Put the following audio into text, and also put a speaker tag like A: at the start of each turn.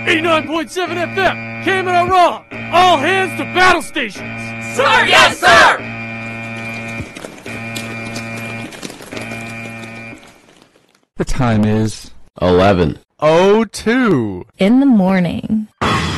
A: 89.7 FM, Camino Raw. All hands to battle stations.
B: Sir, yes, sir!
C: The time is
D: 11:02
E: in the morning.